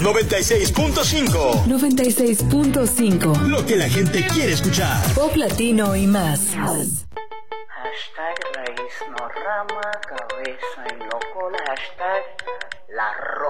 96.5. 96.5. Lo que la gente quiere escuchar. Pop latino y más. Hashtag raíz, no rama, cabeza y no cola. Hashtag la